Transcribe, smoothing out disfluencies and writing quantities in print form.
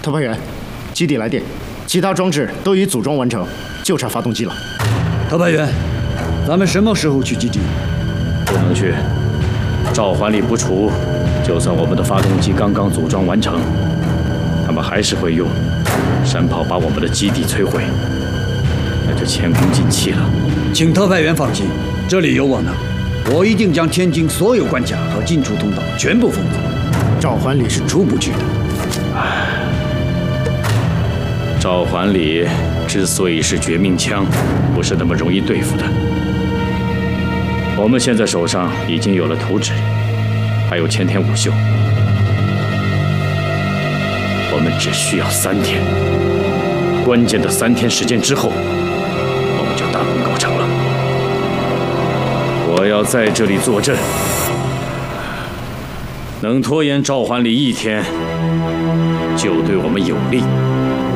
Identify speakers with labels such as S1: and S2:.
S1: 特派员，基地来电，其他装置都已组装完成，就差发动机了。
S2: 特派员，咱们什么时候去基地？
S3: 不能去，召唤力不除，就算我们的发动机刚刚组装完成，他们还是会用山炮把我们的基地摧毁，那就前功尽弃了。
S2: 请特派员放心，这里有我呢，我一定将天津所有关卡和进出通道全部封锁。
S1: 召唤里是出不去的。
S3: 召唤里之所以是绝命枪，不是那么容易对付的。我们现在手上已经有了图纸，还有前天午休，我们只需要3天，关键的3天时间之后，我们就大功告成了。我要在这里坐镇，能拖延召唤里1天，就对我们有利。